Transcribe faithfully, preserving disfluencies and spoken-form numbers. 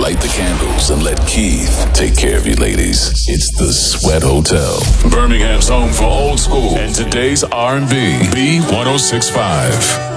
light the candles and let Keith take care of you ladies. It's the Sweat Hotel, Birmingham's home for old school and today's R and B. B one oh six point five.